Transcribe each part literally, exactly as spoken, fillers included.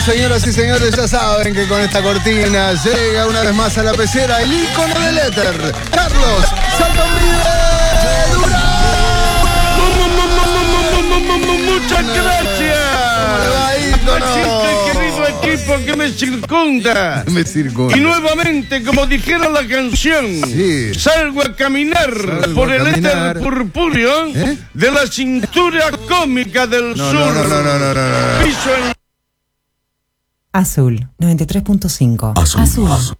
señoras y señores, ya saben que con esta cortina llega una vez más a la pecera el ícono del éter, Carlos Santomide Durán. Muchas gracias. Existe, querido equipo que me circunda. Me circunda. Y nuevamente, como dijera la canción, sí. salgo a caminar salgo por a el caminar. éter purpúreo ¿Eh? de la cintura cómica del no, sur. No, no, no, no, no, no. Piso en... Azul, noventa y tres punto cinco. Azul. Azul. Azul.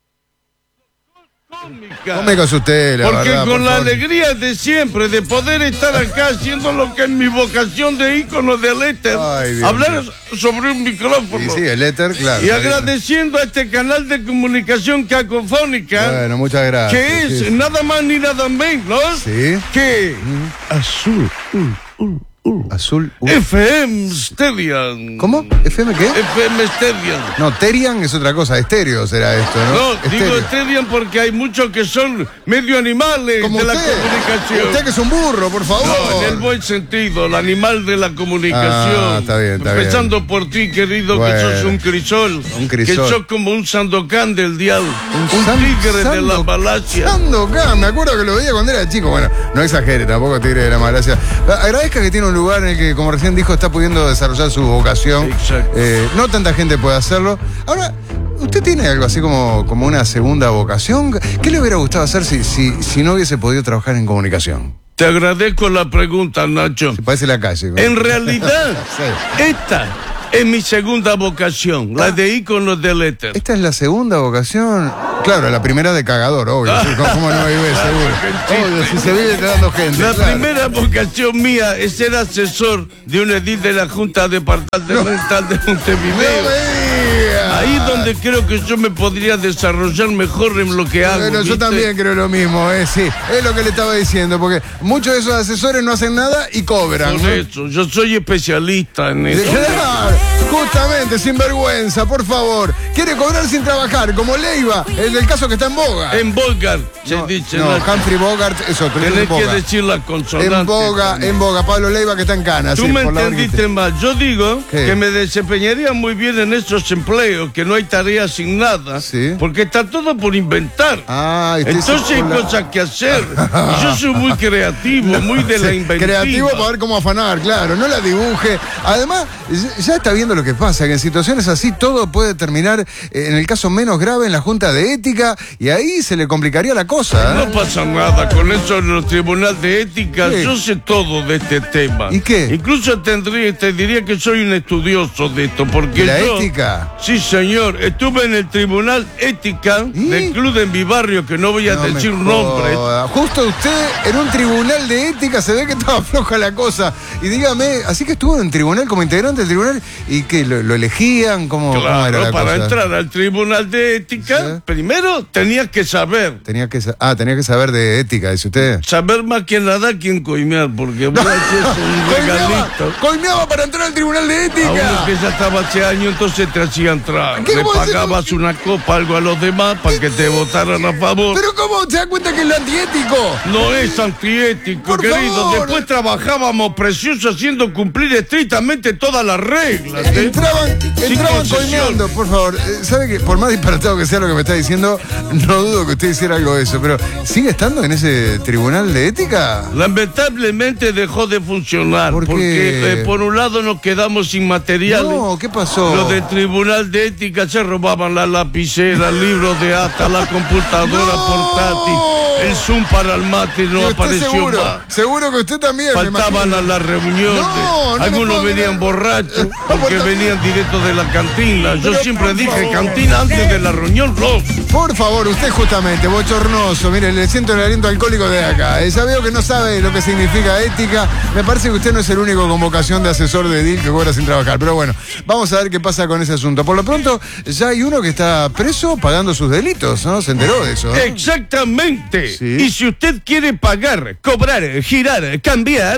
No me caso usted, la Porque verdad, con por la favor. alegría de siempre, de poder estar acá haciendo lo que es mi vocación de ícono del éter, Ay, hablar sobre un micrófono. Sí, sí, el éter, claro. Y agradeciendo a este canal de comunicación cacofónica, bueno, muchas gracias. que es sí. nada más ni nada menos ¿Sí? que Mm. Azul. Uh, uh, uh. Azul. Uh. F M Stadium. ¿Cómo? ¿F M qué? F M Stadium. No, Terian es otra cosa, estéreo será esto, ¿no? No, Estéreo. digo Stadium porque hay muchos que son medio animales Como de la usted. comunicación. Usted que es un burro, por favor. No, en el buen sentido, el animal de la comunicación. Ah, está bien, está Empezando bien. por ti, querido, Bueno. que sos un crisol. Un crisol. Que sos como un Sandokan del diablo. Un, Un san- tigre de la Sando- Malasia. Sandokan, me acuerdo que lo veía cuando era chico. Bueno, no exagere, tampoco tigre de la Malasia. Agradezca que tiene un lugar en el que, como recién dijo, está pudiendo desarrollar su vocación. Exacto. Eh, no tanta gente puede hacerlo. Ahora, ¿usted tiene algo así como, como una segunda vocación? ¿Qué le hubiera gustado hacer si, si, si no hubiese podido trabajar en comunicación? Te agradezco la pregunta, Nacho. Se parece la calle. ¿no? En realidad, Sí. esta es mi segunda vocación, la de íconos del éter. Esta es la segunda vocación. Claro, la primera de cagador, obvio. Sí, ¿Cómo ¿Cómo no vive seguro? Obvio, si se vive quedando gente. La claro. primera vocación mía es ser asesor de un edil de la Junta Departamental de Montevideo. No me diga. Ahí donde creo que yo me podría desarrollar mejor en lo que hago. Bueno, yo ¿viste? también creo lo mismo, eh, sí. Es lo que le estaba diciendo, porque muchos de esos asesores no hacen nada y cobran. Por ¿no? eso, yo soy especialista en eso. Claro, justamente, sin vergüenza, por favor. Quiere cobrar sin trabajar, como Leiva, el del caso que está en boga. En Bogart, se no, dice. no, Nacho. Humphrey Bogart es otro. ese es Tenés que Boga. decir la consonante. En boga, en boga, Pablo Leiva que está en Cana. Tú sí, me por la entendiste orquesta. mal. Yo digo ¿Qué? que me desempeñaría muy bien en esos empleos, que no hay tarea sin nada, Sí. porque está todo por inventar. Ah, y usted Entonces se- hay por la- cosas que hacer. Y yo soy muy creativo, muy de la Sí, inventiva. creativo para ver cómo afanar, claro, no la dibuje. Además, ya- ya está viendo lo que pasa, que en situaciones así todo puede terminar, eh, en el caso menos grave, en la Junta de Ética, y ahí se le complicaría la cosa. ¿eh? No pasa nada con eso en los tribunales de ética. ¿Qué? Yo sé todo de este tema. ¿Y qué? Incluso tendría, te diría que soy un estudioso de esto, porque ¿De la yo, ética? Sí, señor. Estuve en el tribunal ética ¿Y? del club de mi barrio, que no voy a No me decir nombres. joda. Justo usted en un tribunal de ética se ve que estaba floja la cosa. Y dígame, así que estuvo en tribunal como integrante del tribunal y que lo, lo elegían, ¿cómo, cómo era Claro, la para cosa? entrar al tribunal de ética, Sí. primero tenías que saber. Tenía que sa- ah, tenía que saber de ética, dice usted. Saber más que nada quién coimear, porque voy a hacer un Coimeaba, regalito. coimeaba para entrar al tribunal de A ética. uno que ya estaba hace años, entonces te hacía entrar. ¿Qué, Le cómo se- pagabas una copa, algo a los demás, para que te votaran a favor. Pero ¿cómo se da cuenta que es lo antiético? No es antiético, Por querido. favor. Después trabajábamos precioso haciendo cumplir estrictamente todas las reglas. ¿eh? Entraban, Sin entraban concesión. coimeando, por favor. Eh, ¿Sabe que por más disparatado que sea lo que me está diciendo, no dudo que usted hiciera algo de eso, pero ¿sigue estando en ese tribunal de ética? Lamentablemente dejó de funcionar. ¿Por qué? Porque eh, por un lado nos quedamos sin materiales. No, ¿qué pasó? Los del tribunal de ética se robaban la lapicera, el libro de acta, la computadora No. portátil, el Zoom para el mate ¿Y no usted apareció seguro? más. Seguro que usted también. me Faltaban imagino. a las reuniones. No, no me Algunos puedo venían creer. borrachos ¿Cómo porque está? venían directo de la cantina. Yo Pero, siempre por dije favor. cantina antes de la reunión, Ross. Por favor, usted justamente, bochornoso, mire, le siento el aliento alcohólico de acá. Eh, Ya veo que no sabe lo que significa ética. Me parece que usted no es el único con vocación de asesor de edil que cobra sin trabajar. Pero bueno, vamos a ver qué pasa con ese asunto. Por lo pronto, ya hay uno que está preso pagando sus delitos, ¿no? Se enteró de eso, ¿no? Exactamente. Sí. Y si usted quiere pagar, cobrar, girar, cambiar,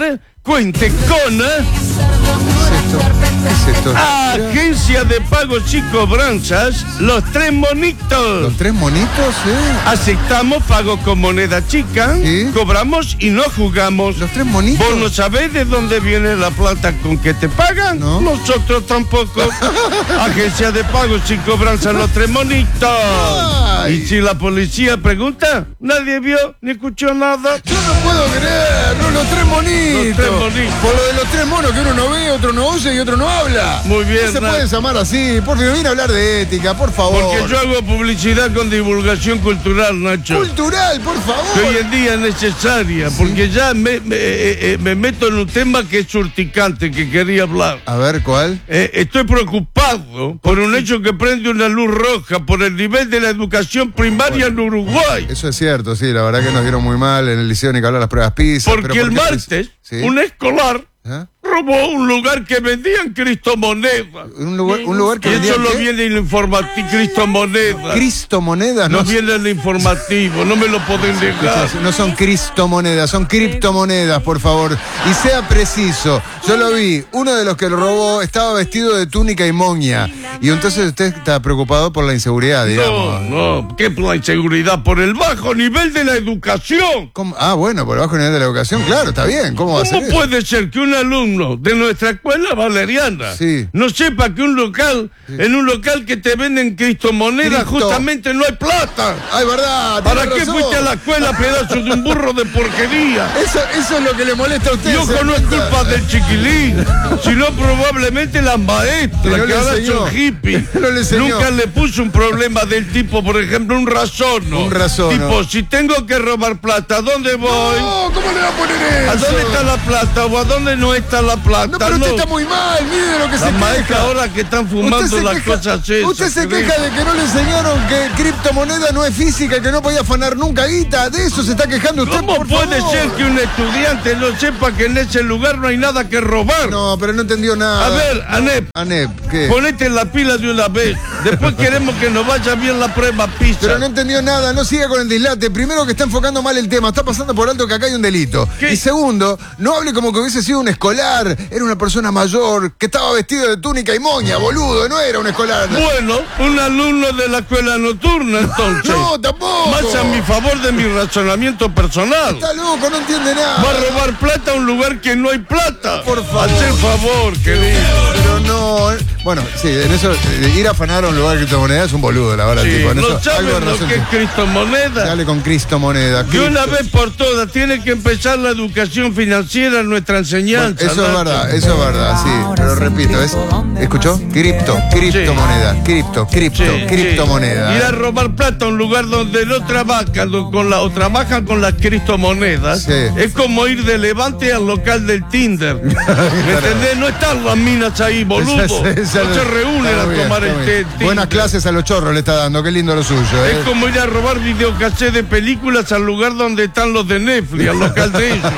cuente con... ¿eh? ¿Qué es esto? ¿Qué es esto? Agencia de Pagos y Cobranzas, Los Tres Monitos. ¿Los Tres Monitos? ¿Eh? Aceptamos pago con moneda chica, ¿Sí? Cobramos y no jugamos. ¿Los Tres Monitos? ¿Vos no sabés de dónde viene la plata con que te pagan? No. Nosotros tampoco. Agencia de Pagos y Cobranzas, Los Tres Monitos. Ay. Y si la policía pregunta, nadie vio ni escuchó nada. Yo no puedo creer, no, Los Tres Monitos. Los Tres Monitos. Por lo de los tres monos que uno no ve, otro no oye y otro no habla. Muy bien, No se Nacho. puede llamar así. Por favor, viene a hablar de ética, por favor. Porque yo hago publicidad con divulgación cultural, Nacho. Cultural, por Que favor. hoy en día es necesaria, porque ya me, me, eh, eh, me meto en un tema que es urticante, que quería hablar. A ver, ¿cuál? Eh, estoy preocupado por un hecho que prende una luz roja por el nivel de la educación primaria en Uruguay. Eso es cierto, sí, la verdad que nos dieron muy mal en el liceo ni que hablar las pruebas PISA. Porque pero el ¿por qué? martes, Sí. un escolar ¿Eh? robó un lugar que vendían cristomonedas. Un lugar, un lugar que Y eso vendía, lo ¿qué? viene en el informativo, cristomonedas. Cristo monedas, No no, viene en el informativo, no me lo pueden dejar. no son cristomonedas, son criptomonedas, por favor. Y sea preciso, yo lo vi, uno de los que lo robó estaba vestido de túnica y moña. Y entonces usted está preocupado por la inseguridad, No, digamos. no, ¿qué por la inseguridad? Por el bajo nivel de la educación. ¿Cómo? Ah, bueno, por debajo del nivel de la educación, claro, está bien. ¿Cómo va a ser ¿Cómo eso? puede ser que un alumno de nuestra escuela valeriana Sí. no sepa que un local, en un local que te venden cristomonedas, Cristo. justamente no hay plata? Ay, verdad. ¿Para tiene qué razón. fuiste a la escuela, pedazo de un burro de porquería? Eso, eso es lo que le molesta a usted. Y ojo, ¿se no es cuenta? culpa del chiquilín, sino probablemente las maestras, Que no que le ahora enseñó. son hippies. No le enseñó. Nunca le puso un problema del tipo, por ejemplo, un razono. Un razono. Tipo, si tengo que robar plata, ¿a dónde voy? No, ¿cómo le va a poner eso? ¿A dónde está la plata o a dónde no está la plata? No, pero usted está muy mal, mire de lo que Las se maestras queja. ahora que están Usted fumando se las queja- cosas esas. Usted se ¿querés? queja de que no le enseñaron que criptomoneda no es física, que no podía afanar nunca guita. De eso se está quejando usted, ¿Cómo por puede favor? ser que un estudiante no sepa que en ese lugar no hay nada que robar? No, pero no entendió nada. A ver, Anep, Anep, ¿qué? ponete en la pila de una vez. Después queremos que nos vaya bien la prueba PISA. Pero no entendió nada, no siga con el dislate. Primero que está enfocando mal el tema, está pasando por alto que acá hay un delito. ¿Qué? Y segundo, no hable como que hubiese sido un escolar, era una persona mayor, que estaba vestido de túnica y moña, boludo, no era un escolar. Bueno, un alumno de la escuela nocturna, entonces. No, tampoco. Más a mi favor de mi razonamiento personal. Está loco, no entiende nada. Va a robar plata a un lugar que no hay plata. Por favor. Hacer favor, querido. Pero no. eh, Bueno, sí, en eso, eh, ir a afanar a un lugar de criptomonedas es un boludo, la verdad, Sí, tipo. En no eso, saben algo lo razón que es tiene. cristomoneda. Dale con Cristo moneda. De una Cristo. vez por todas, tiene que empezar la educación financiera en nuestra Bueno, enseñanza. eso es Nacho. verdad, eso es verdad, sí. Pero repito, es. ¿Escuchó? Cripto, criptomoneda, cripto, cripto, Sí, criptomoneda. sí. Ir a robar plata a un lugar donde no trabajan lo- con la, o trabajan con las criptomonedas Sí. es como ir de Levante al local del Tinder. ¿Me entendés? No están las minas ahí, boludo. Esa- esa- no se reúnen está a muy bien, tomar está el muy té. bien. Tinder. Buenas clases a los chorros le está dando, qué lindo lo suyo, ¿eh? Es como ir a robar videocassette de películas al lugar donde están los de Netflix, al local de ellos.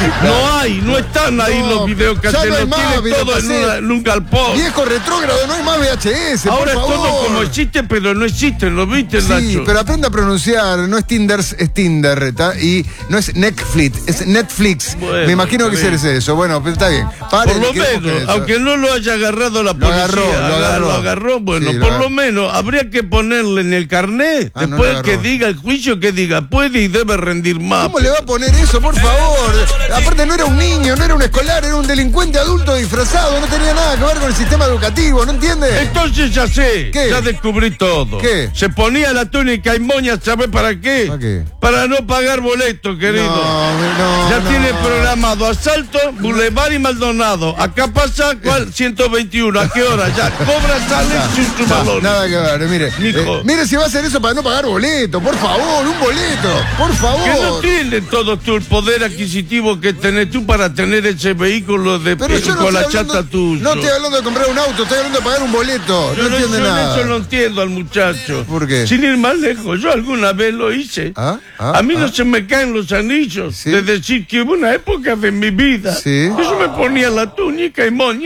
No hay, no están ahí No, los videocassettes, ya no hay los más tienen todo en, videocassette. una- en un galpón. Viejo retrógrado, no hay más V H S, Ahora es por favor. todo como existe, pero no existe, ¿lo viste, Sí, Nacho? pero aprenda a pronunciar, no es Tinder, es Tinder, ¿tá? Y no es Netflix, es Netflix. Bueno, Me imagino que está es eso. Bueno, pues está bien. Pare, Por lo que busque menos, eso. aunque no lo haya agarrado la Lo policía, agarró, lo agar- agarró. lo agarró, bueno, Sí, lo por agarró. lo menos habría que ponerle en el carnet, Ah, no después lo que agarró. diga el juicio, que diga, puede y debe rendir más. ¿Cómo le va a poner eso, por favor? Aparte no era un niño, no era un escolar, era un delincuente adulto disfrazado, no tenía nada que ver con el sistema educativo, ¿no entiende? Entonces ya sé, ¿Qué? ya descubrí todo. ¿Qué? Se ponía la túnica y moña, ¿sabe para qué? ¿Para qué? Para no pagar boleto, querido. No, no, ya no. tiene programado asalto, Boulevard y Maldonado. Acá pasa, ¿cuál? ciento veintiuno. ¿A qué hora? Ya cobra, sale su, su No, balón. nada que ver, mire. Mijo. Eh, mire si va a hacer eso para no pagar boleto, por favor, un boleto, por favor. Que no tiene todo tú el poder adquisitivo que tenés tú para tener ese vehículo de Pero yo no con la estoy chata hablando, tuya. no estoy hablando de comprar un auto, estoy hablando de pagar un boleto. Yo no no, entiende yo en nada. eso no entiendo al muchacho. ¿Por qué? Sin ir más lejos, yo alguna vez lo hice. Ah, ah, a mí no ah. se me caen los anillos Sí. de decir que hubo una época de mi vida Sí. que yo me ponía la túnica y moña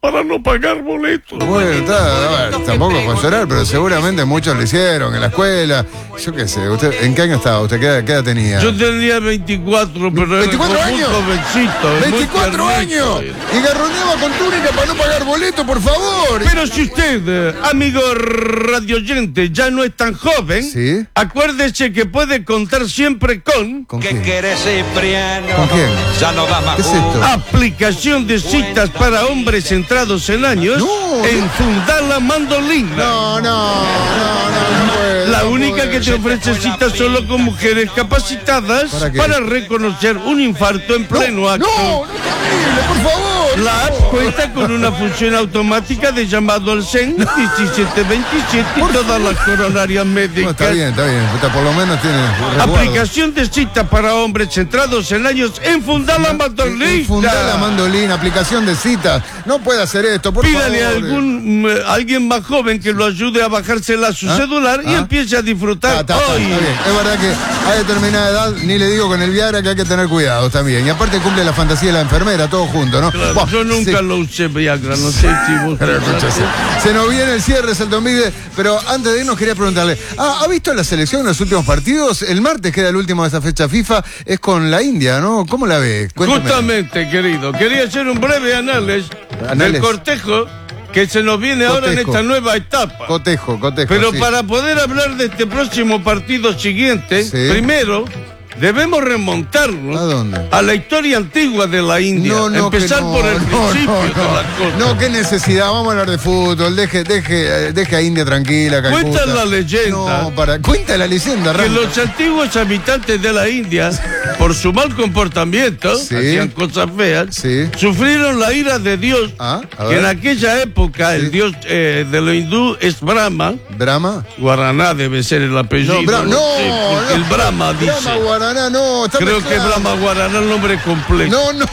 para no pagar boletos. Bueno, está, a ver, tampoco es consolar, pero seguramente muchos lo hicieron en la escuela. Yo qué sé, ¿usted en qué año estaba? ¿Usted qué, qué edad tenía? Yo tenía veinticuatro, pero ¿veinticuatro era años? un jovencito. ¡veinticuatro años! Y garroneaba con túnica para no pagar boleto, por favor. Pero si usted, eh, amigo radioyente, ya no es tan joven, ¿sí? Acuérdese que puede contar siempre con... ¿Con ¿Qué quién? querés, Cipriano? ¿Con quién? Ya no da más ¿Qué es jugo. esto? Aplicación de citas para hombres centrados en años No, en no. Fundala Mandolina. No, no, no, no, no puedo, La no única puedo. que te ofrece citas solo con mujeres capacitadas ¿Para qué? para reconocer un infarto en pleno acto. No, no, terrible, por favor. La app cuenta con una función automática de llamado al C E N diecisiete veintisiete y todas las coronarias No, médicas. está bien, está bien. Está, por lo menos tiene resguardo. Aplicación de cita para hombres centrados en años en Fundala Mandolina. Fundar la mandolina, aplicación de citas. No puede hacer esto, por Pídale a favor. algún mm, alguien más joven que lo ayude a bajársela a su ¿Ah? celular y ¿Ah? empiece a disfrutar Ah, está, está, hoy. está bien. Es verdad que a determinada edad, ni le digo con el Viagra, que hay que tener cuidado también. Y aparte cumple la fantasía de la enfermera, todo junto, ¿no? Claro, Buah, yo nunca sí. lo usé Viagra, no sé si vos... Pero, escucha, se, se nos viene el cierre, Saltomide, pero antes de irnos quería preguntarle, ah, ¿ha visto la selección en los últimos partidos? El martes, que era el último de esa fecha FIFA, es con la India, ¿no? ¿Cómo la ve? Cuénteme. Justamente, querido, quería hacer un breve análisis Análisis. del cortejo que se nos viene ahora en Cotejo. esta nueva etapa. Cotejo, cotejo. Pero sí. para poder hablar de este próximo partido siguiente, Sí. primero debemos remontarnos ¿A dónde? a la historia antigua de la India. No, no, que Empezar no, por el no, principio no, de no. la cosa. No, qué necesidad, vamos a hablar de fútbol, deje, deje, deje a India tranquila, Calcuta. Cuenta la leyenda No, para, cuenta la leyenda, que Ramón. los antiguos habitantes de la India, por su mal comportamiento, Sí. hacían cosas feas, Sí. sufrieron la ira de Dios, Ah, a que ver. en aquella época Sí. el dios eh, de lo hindú es Brahma. ¿Brahma? Guaraná debe ser el apellido. No, Bra- no, sé, porque no. el Brahma dice. Brahma, Guaraná, no, está Creo que mezclado. Brahma Guaraná es el nombre completo. No, no.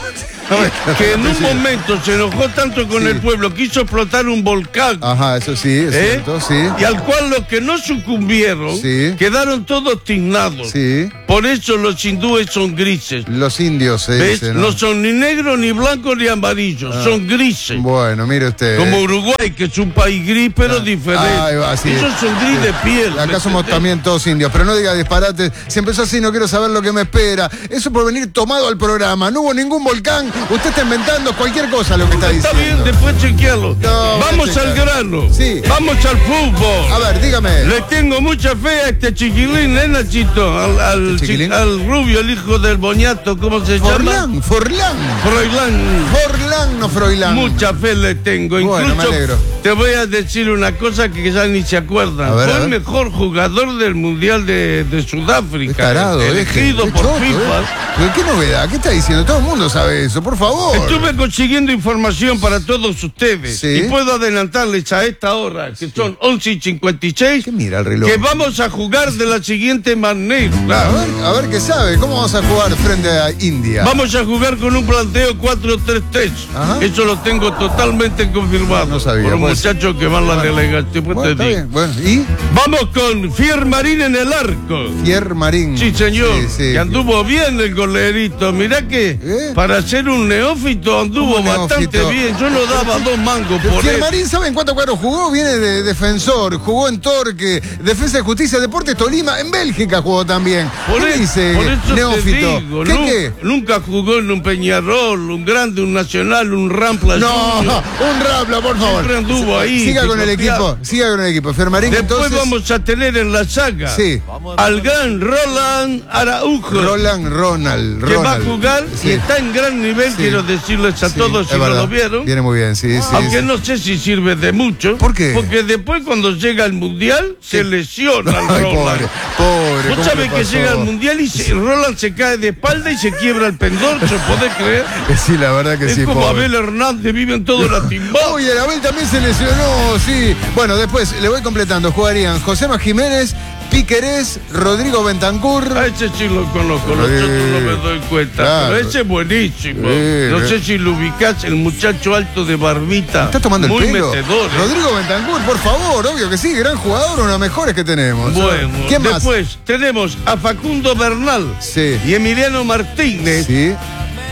Que en un momento se enojó tanto con Sí. el pueblo, quiso explotar un volcán. Ajá, eso sí, es ¿eh? cierto, sí. Y al cual los que no sucumbieron Sí. quedaron todos tiznados. Sí. Por eso los hindúes son grises. Los indios se ¿Ves? dice, ¿no? ¿no? son ni negros, ni blancos, ni amarillos. Ah. Son grises. Bueno, mire usted. Como Uruguay, que es un país gris, pero Ah. diferente. Ahí va, sí. Esos son gris de piel. ¿me Acá somos entendés? también todos indios, pero no diga disparates. Si empezó así, no quiero saber lo que me espera. Eso por venir tomado al programa. No hubo ningún volcán. Usted está inventando cualquier cosa lo que está Está diciendo. bien, después chequealo. No, Vamos chequear. al grano. Sí. Vamos al fútbol. A ver, dígame. Le tengo mucha fe a este chiquilín, ¿eh, Nachito? Al, al, ¿Este chiquilín? chi- al rubio, el hijo del boñato, ¿cómo se llama? Forlán, Forlán. Froilán. Forlán, no Froilán. Mucha fe le tengo. Bueno, Incluso me alegro. te voy a decir una cosa que ya ni se acuerdan. A ver, Fue a el ver. mejor jugador del Mundial de, de Qué Sudáfrica. tarado, deje. elegido Qué por choto, FIFA. ¿eh? Pero qué novedad, ¿qué está diciendo? Todo el mundo sabe eso, por favor. Estuve consiguiendo información para todos ustedes. Sí. Y puedo adelantarles a esta hora, que son once y cincuenta y seis, ¿Qué mira el reloj? que vamos a jugar de la siguiente manera. A ver, a ver qué sabe. ¿Cómo vamos a jugar frente a India? Vamos a jugar con un planteo cuatro tres tres. Ajá. Eso lo tengo totalmente confirmado. No sabía, Por un pues. muchacho que va en la delegación. pues Bueno, te está digo. bien. Bueno, ¿y? Vamos con Fier Marín en el arco. Pierre Marín. Sí, señor. Sí, sí. Que anduvo bien el golerito. Mirá que ¿Eh? para ser un neófito anduvo ¿Cómo bastante neófito? bien. Yo no daba dos mangos por Pierre él. Marín, ¿saben cuántos cuadros jugó? Viene de defensor, jugó en Torque, Defensa de Justicia, Deportes Tolima, en Bélgica jugó también. Por, ¿Qué e- dice por eso neófito? te digo, ¿Qué, nu- qué? nunca jugó en un Peñarol, un grande, un nacional, un Rampla. No, Junior. un rapla, por favor. Siempre anduvo ahí, Siga con el picoteado. equipo, siga con el equipo. Pierre Marín, Después entonces. vamos a tener en la saga Sí. al gran Roland Araujo, Roland Ronald. que va a Ronald. jugar Sí. y está en gran nivel, Sí. quiero decirles a Sí, todos es si no verdad. lo vieron. Viene muy bien, sí, sí. Aunque sí. no sé si sirve de mucho. ¿Por qué? Porque después cuando llega al mundial se lesiona al Ay, Roland. pobre, pobre. Vos ¿cómo sabés le que pasó? llega al mundial y se- Roland se cae de espalda y se quiebra el pendorcho, ¿podés creer? Sí, la verdad que Es sí, como pobre. Abel Hernández, viven todos lastimados. Uy, el Abel también se lesionó, sí. Bueno, después le voy completando. Jugarían Josema Jiménez, Piquerés, Rodrigo Bentancur. A ese sí lo conozco, los Sí. otros no me doy cuenta. Claro. Pero ese es buenísimo. Sí, no sí. sé si lo ubicás, el muchacho alto de barbita. ¿Está tomando muy el pelo? metedor. ¿eh? Rodrigo Bentancur, por favor, obvio que sí, gran jugador, uno de los mejores que tenemos. Bueno, ¿Quién más? después tenemos a Facundo Bernal Sí. y Emiliano Martínez. Sí.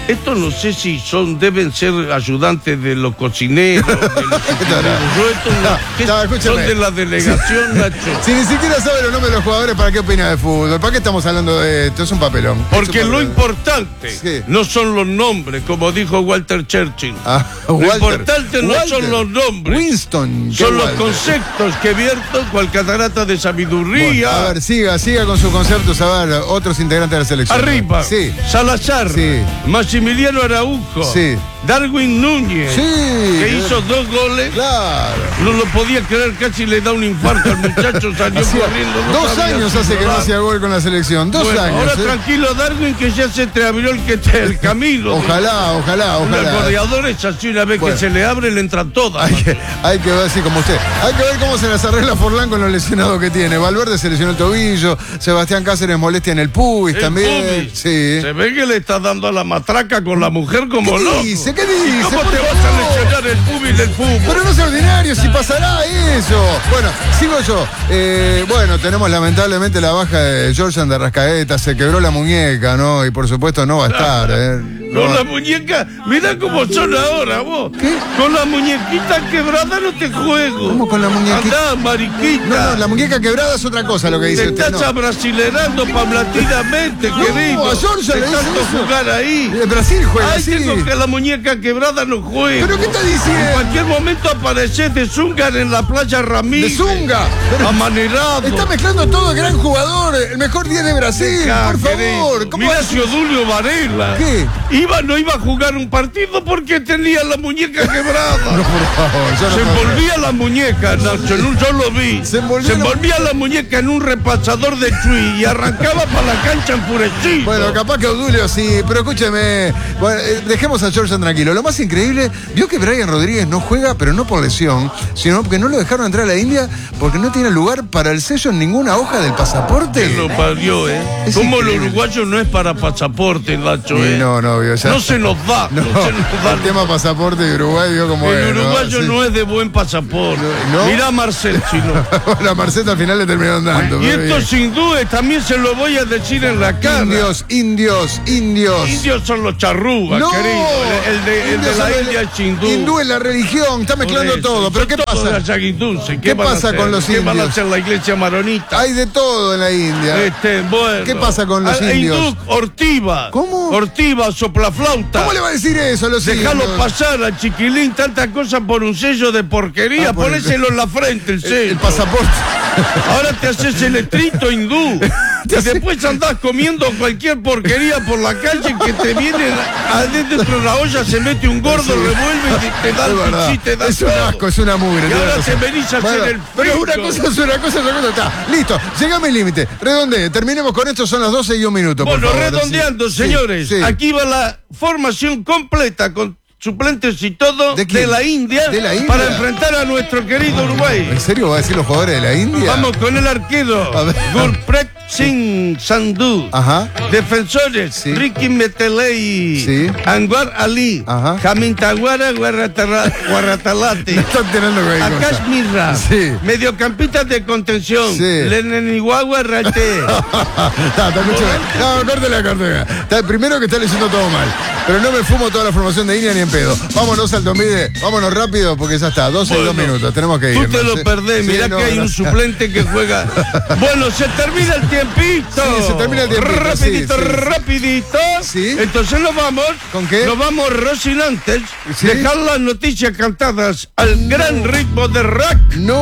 Esto no sé si son, deben ser ayudantes de los cocineros, de los cocineros. Yo esto no, ¿qué No, son escúchame. de la delegación, Nacho? Si ni siquiera sabe los nombres de los jugadores, ¿para qué opina de fútbol? ¿Para qué estamos hablando de esto? Es un papelón. Porque Es un lo papelón. importante Sí. no son los nombres, como dijo Walter Churchill. Ah, Lo Walter. importante no Walter. son los nombres. Winston. ¿qué Son los Walter? conceptos que vierto cual catarata de sabiduría. Bueno, a ver, siga, siga con sus conceptos. A ver, otros integrantes de la selección. Arriba, Sí. Salazar, Sí. Maximiliano Araujo, Sí. Darwin Núñez, Sí. que hizo dos goles. Claro. No lo podía creer, casi le da un infarto al muchacho, salió Hacía corriendo. no dos sabía años si hace que no rodar. hacía gol con la selección. Dos Bueno, años. ahora ¿eh? tranquilo, Darwin, que ya se te abrió el, que te, el camino. Ojalá, ojalá, Un ojalá. goleador es así, una vez Bueno. que se le abre, le entran todas. Hay que, hay que ver, así como usted. Hay que ver cómo se las arregla Forlán con los lesionados que tiene. Valverde se lesionó el tobillo. Sebastián Cáceres molestia en el pubis El también. pubis. Sí. Se ve que le está dando a la matraca con la mujer como ¿Qué loco. dice? ¿Qué ¿Y dice? cómo Por te vas favor. a lesionar el pubis del fútbol? Pero no es ordinario, si pasará eso. Bueno, sigo yo. Eh, bueno, tenemos lamentablemente la baja de Georgian de Arrascaeta. Se quebró la muñeca, ¿no? Y por supuesto no va a estar. ¿eh? No Con va- la muñeca, mira cómo son ahora vos. ¿Qué? Con la muñequita quebrada no te juego. ¿Cómo con la muñequita? Andá, mariquita. No, no, la muñeca quebrada es otra cosa lo que dice Te usted. estás no. abrasilerando paulatinamente, No, querido. a Georgia de le dice tanto eso. jugar ahí. Eh, Brasil juega Ay, así. tengo que la muñeca quebrada no juega. ¿Pero qué está En diciendo? cualquier momento apareces de Zúñiga en la playa De Ramírez. Zunga. Pero Amanerado. está mezclando todo, gran jugador, el mejor diez de Brasil, Deja, por favor. querido. ¿Cómo Mira va a- si Odulio Varela. ¿Qué? Iba, no iba a jugar un partido porque tenía la muñeca quebrada. No, por favor, yo no Se puedo. envolvía la muñeca, Nacho, en un- yo lo vi. Se envolvía la- envolvía la muñeca en un repasador de chui y arrancaba para la cancha enfurecido. Bueno, capaz que Odulio sí, pero escúcheme, bueno, eh, dejemos a Georgian tranquilo. Lo más increíble, vio que Brian Rodríguez no juega, pero no por lesión, sino porque no lo dejaron entrar a la India porque no tiene lugar para el sello en ninguna hoja del pasaporte. Que lo parió, ¿eh? Es Como el increíble. uruguayo no es para pasaporte, Nacho, Y ¿eh? no, no, vio, ya. No se nos da, no, No, se nos da. el tema pasaporte de Uruguay, vio cómo es. El uruguayo Sí. no es de buen pasaporte. ¿No? Mira a Marcel Chino. La Marceta al final le terminaron dando. Y pero esto bien. sin duda también se lo voy a decir en la cara. Indios, indios, indios. Indios son los charrúas, No, querido. El, el de, el indios de la son el- India es hindú. Hindú es la religión, está Por mezclando eso, todo. Pero son ¿qué todos de pasa? allá guindulce. ¿Qué, ¿Qué van a pasa hacer? con los ¿Qué van a indios? hacer la iglesia maronita? Hay de todo en la India. Este, bueno. ¿Qué pasa con los Ah, indios? hindú, ortiva. ¿Cómo? Ortiva, soplaflauta. ¿Cómo le va a decir eso a los Déjalo indios? pasar al chiquilín, tanta cosa por un sello de porquería. Ah, por el- Ponéselo en la frente, el El, sello. el pasaporte. Ahora te haces el estricto hindú. Te Y hace- después andás comiendo cualquier porquería por la calle que te viene adentro de la olla, se mete un gordo, Sí. revuelve y te, te da Es el verdad. pichí, te da Es un todo. asco, es una mugre. Y tiene ahora razón. te venís a hacer Bueno, el pero frico. una cosa es una cosa, otra cosa está. Listo, llegame al límite. Redondee, terminemos con esto, son las doce y un minuto. por Bueno, favor. redondeando, Sí, señores, sí, sí. aquí va la formación completa con suplentes y todo ¿De de, quién? la India ¿De la India? para enfrentar a nuestro querido Uruguay. ¿En serio va a decir los jugadores de la India? Vamos con el arquero A ver. Gurpreet Singh Sandhu. Ajá. Defensores Sí. Ricky Metelei, Sí. Anwar Ali, Ajá. Jamintawara Guarratala- Guarratalate, Me está enterando que hay Akash cosas. Mirra, Sí. mediocampistas de contención, Sí. Lenenihuahua Rate. Está, está escuchando. No, córtela, córtela. Está, primero que está leyendo todo mal. Pero no me fumo toda la formación de India ni en pedo. Vámonos, Altomide. Vámonos rápido porque ya está. doce y dos Bueno, minutos. Tenemos que ir. Tú te lo perdés, mirá que hay un suplente que juega. Bueno, se termina el tiempito. Sí, se termina el tiempito, Rapidito, sí, sí. rapidito. Sí. Entonces nos vamos. ¿Con qué? Nos vamos, Rosin, antes. Sí. Dejar las noticias cantadas al gran ritmo de rock.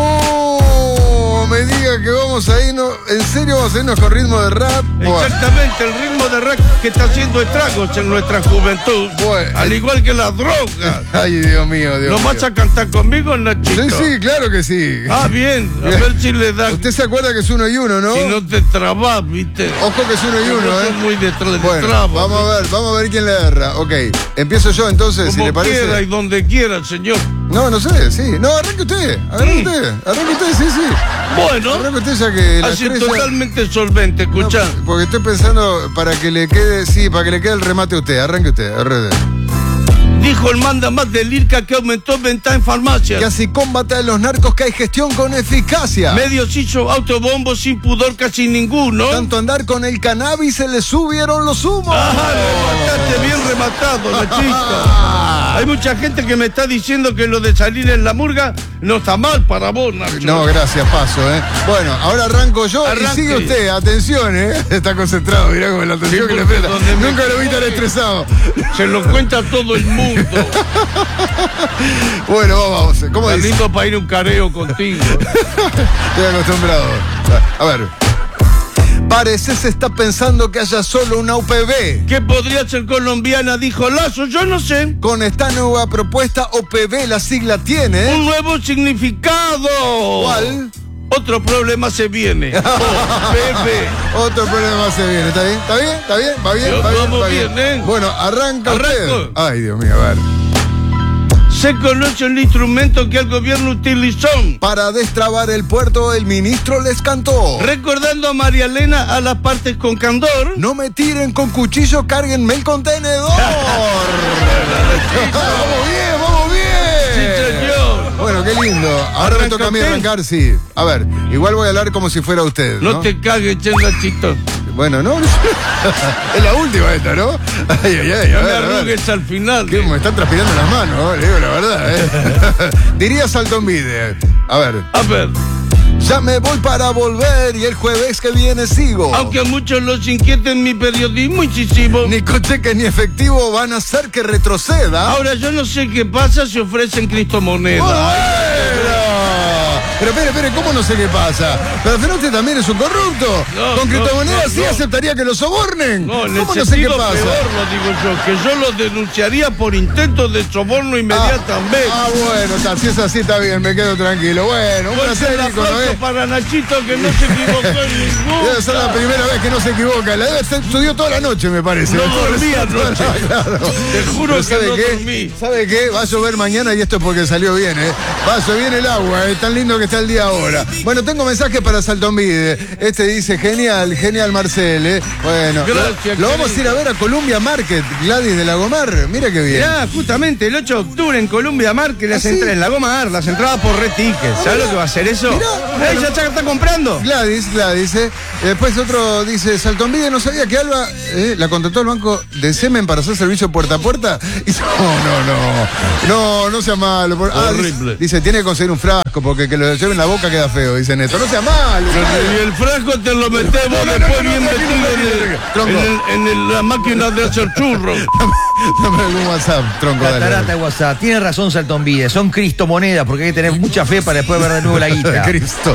No me diga que vamos a irnos. ¿En serio vamos a irnos con ritmo de rap? Buah. Exactamente, el ritmo de rock que está haciendo estragos en nuestra juventud. Bueno. Al igual que las drogas. Ay, Dios mío, Dios ¿Lo mío. vas a cantar conmigo, Nachito? Sí, sí, claro que sí. Ah, bien. A ver si le da. Usted se acuerda que es uno y uno, ¿no? Si no te trabas, viste. Ojo que es uno y uno, Yo ¿eh? soy muy de, tra de Bueno, traba, vamos ¿viste? a ver, vamos a ver quién le erra. Ok, empiezo yo entonces, si Como le parece. quiera y donde quiera, señor. No, no sé, sí. No, arranque usted, arranque Sí. usted, arranque usted, sí, sí. Bueno, Arranque usted ya que la así estrella- totalmente solvente, No, escuchá. porque estoy pensando para que le quede, sí, para que le quede el remate a usted. Arranque usted, arranque. Dijo el manda más del IRCA que aumentó venta en farmacias. Que así combate a los narcos que hay gestión con eficacia. Medios hizo autobombos sin pudor casi ninguno. Tanto andar con el cannabis se le subieron los humos. Ah, remataste bien rematado, Nachito. Hay mucha gente que me está diciendo que lo de salir en la murga no está mal para vos, Nacho. No, gracias, paso, ¿eh? Bueno, ahora arranco yo Arranque. y sigue usted. Atención, ¿eh? Está concentrado, mirá con la atención Sí, que le porque presta. donde me Nunca lo vi tan equivoque. estresado. Se lo cuenta todo el mundo. Bueno, vamos. ¿Cómo Está dice? lindo para ir a un careo contigo. Estoy acostumbrado. A ver. Parece se está pensando que haya solo una U P B. ¿Qué podría ser colombiana? Dijo Lazo, yo no sé. Con esta nueva propuesta, O P B, la sigla tiene. Un nuevo significado. ¿Cuál? Otro problema se viene. O P B. Otro problema se viene. ¿Está bien? ¿Está bien? ¿Está bien? ¿Va bien? Yo ¿Va bien? vamos ¿Va bien, ¿eh? Bueno, arranca Arranco. usted. Ay, Dios mío, a ver. Se conoce el instrumento que el gobierno utilizó. Para destrabar el puerto, el ministro les cantó. Recordando a María Elena a las partes con candor. No me tiren con cuchillo, cárguenme el contenedor. ¡Vamos bien, vamos bien! Sí, señor. Bueno, qué lindo. Ahora me toca a mí Arrancaste. arrancar, sí. A ver, igual voy a hablar como si fuera usted, ¿no? No te cagues, che, Nachito. Bueno, no. Es la última esta, ¿no? Ay, ay, ay. A No me ver, a ver. arrugues al final. Que me están transpirando las manos, ¿eh? Le digo la verdad, ¿eh? Diría Saltonvide. A ver. A ver, Ya me voy para volver y el jueves que viene sigo. aunque a muchos los inquieten mi periodismo incisivo. Ni cocheque ni efectivo van a hacer que retroceda. Ahora yo no sé qué pasa si ofrecen criptomonedas. ¡Bueno! Pero espere, espere, ¿cómo no sé qué pasa? Pero al final usted también es un corrupto. No, Con no, criptomonedas no, sí no. aceptaría que lo sobornen. No, en el ¿Cómo no sé qué sentido pasa? peor lo digo yo, que yo lo denunciaría por intento de soborno inmediatamente. Ah, ah, bueno, está, si es así está bien, me quedo tranquilo. Bueno, un Fuerte placer, el Nico, ¿no aplauso es? para Nachito que no se equivocó en ningún. Debe ser la primera vez que no se equivoca. La debe ser, estudió toda la noche, me parece. No Estuvo dormí rezando toda anoche. la- claro. Te juro Pero que ¿sabe no qué? dormí. ¿Sabe qué? Va a llover mañana y esto es porque salió bien, ¿eh? Va a llover el agua, es tan lindo que está el día ahora. Bueno, tengo mensaje para Saltonvide. Este dice, genial, genial Marcel, ¿eh? Bueno, Gracias, lo, lo vamos a ir a ver a Columbia Market, Gladys de Lagomar. Mira qué bien. Mirá, justamente el ocho de octubre en Columbia Market, las ¿Ah, sí? entradas en la Goma Ar, las entradas por Red Ticket. ¿Sabes lo que va a hacer eso? Mirá. ¡Ey, ya está, está comprando! Gladys, Gladys, ¿eh? Después otro dice, Saltonvide no sabía que Alba eh, la contrató al banco de semen para hacer servicio puerta a puerta. Y dice, no, no, no, no, no sea malo. Por- ah, dice, Horrible. dice, tiene que conseguir un frasco porque que lo lleve en la boca queda feo, dice Neto. No sea malo. Y el frasco te lo metés vos No, no, después no, bien no, metido no, en, no, el- tronco. en el- en el- la máquina de hacer churros. Dame algún WhatsApp, tronco, dale. Catarata de WhatsApp. Tiene razón Saltonvide, son cristomonedas porque hay que tener mucha fe para después ver de nuevo la guita. Cristo.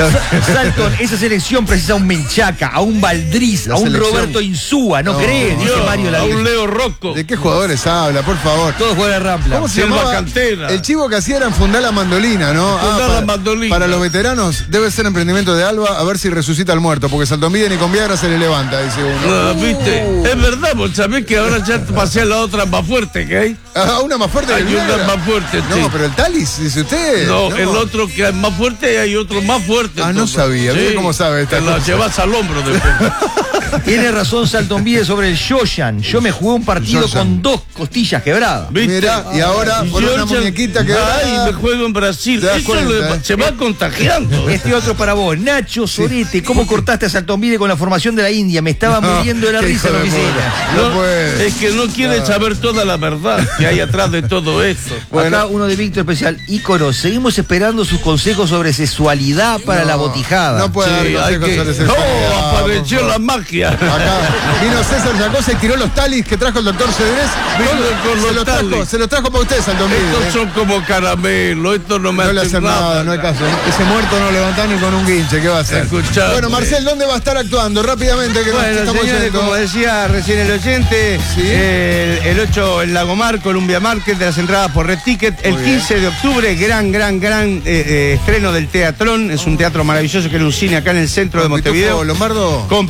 Salton, esa selección precisa a un Menchaca, a un Valdriz, La a un selección. Roberto Insúa, ¿no, No, crees? Dice Yo, Mario a Laguirre. un Leo Rocco. ¿De qué jugadores habla, por favor? Todos juegan a Rampla. ¿Cómo se Silva llamaba? Cantera. El chivo que hacía era enfundar la mandolina, ¿no? Enfundar la para, mandolina. para los veteranos debe ser emprendimiento de Alba a ver si resucita al muerto, porque Saltonvide ni con Viagra se le levanta, dice uno. Ah, ¿viste? Es verdad, vos sabés que ahora ya pasé a la otra más fuerte que hay. Ah, una más fuerte que Hay el una Viagra. más fuerte, No, sí. pero el Talis, dice usted. No, el otro que es más fuerte y hay otro más fuerte. Ah, no entonces. sabía. Mire cómo sabe esta Te la cosa. llevas al hombro después. Tiene razón Saltonvide sobre el Shoyan. Yo me jugué un partido Shoyan. con dos costillas quebradas. ¿Viste? Mirá, y ahora por una Georgia- muñequita que Ay, me juego en Brasil. Te das Eso cuenta, le- ¿eh? se va contagiando. Este otro para vos, Nacho Sorete, ¿cómo cortaste a Saltonvide con la formación de la India? Me estaba muriendo de la qué risa en la hijo de oficina. puta. No puede. Es que no quiere saber toda la verdad que hay atrás de todo esto. Bueno. Acá uno de Víctor Especial, ícono, seguimos esperando sus consejos sobre sexualidad para la botijada. No puede Sí, dar hay consejos que- sobre No, sexualidad, apareció por la favor. magia. Acá vino César Yacosa y tiró los talis que trajo el doctor Cedrés. Vino con se los los trajo, talis. se los trajo para usted, Saltonvide. Estos ¿eh? son como caramelo, esto no me No le hace hacen nada, no hay caso. Ese muerto no levanta ni con un guinche, ¿qué va a hacer? Escuchame. Bueno, Marcel, ¿dónde va a estar actuando? Rápidamente, que nos Bueno, estamos señores, yendo. como decía recién el oyente, Sí. eh, el, el ocho en Lagomar, Columbia Market, de las entradas por Red Ticket. El Muy bien. quince de octubre, gran, gran, gran eh, eh, estreno del Teatrón. Es un teatro maravilloso que era un cine acá en el centro de Pitufo Montevideo. Lombardo. Con Pitufo Lombardo.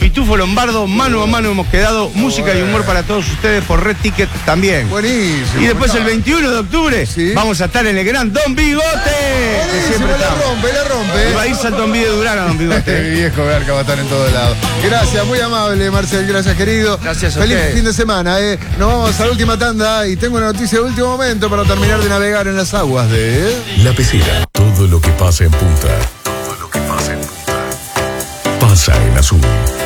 Lombardo, mano a mano hemos quedado. Música y humor para todos ustedes por Red Ticket también. Buenísimo. Y después el veintiuno de octubre Sí. vamos a estar en el Gran Don Bigote. Que Buenísimo, siempre la estamos. rompe, la rompe. Y va a irse al Don Bigote de Durán a Don Este Bigote. viejo Garca va a estar en todos lados. Gracias, muy amable, Marcel. Gracias, querido. Gracias a Feliz ustedes. fin de semana, eh. Nos vamos a la última tanda y tengo una noticia de último momento para terminar de navegar en las aguas de. La Pecera. Todo lo que pasa en Punta. Todo lo que pasa en Punta. Pasa en Azul.